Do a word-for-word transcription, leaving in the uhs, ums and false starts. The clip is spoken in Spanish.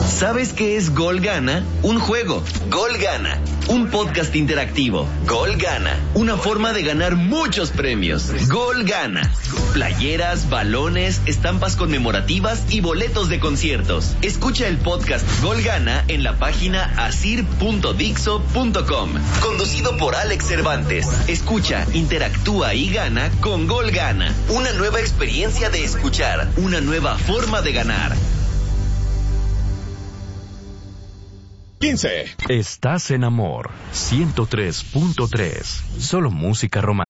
¿Sabes qué es Gol Gana? Un juego. Gol Gana. Un podcast interactivo. Gol Gana. Una forma de ganar muchos premios. Gol Gana. Playeras, balones, estampas conmemorativas y boletos de conciertos. Escucha el podcast Gol Gana en la página asir punto dixo punto com. Conducido por Alex Cervantes. Escucha, interactúa y gana con Gol Gana. Una nueva experiencia de escuchar. Una nueva forma de ganar. quince. Estás en Amor ciento tres punto tres. Solo música romántica.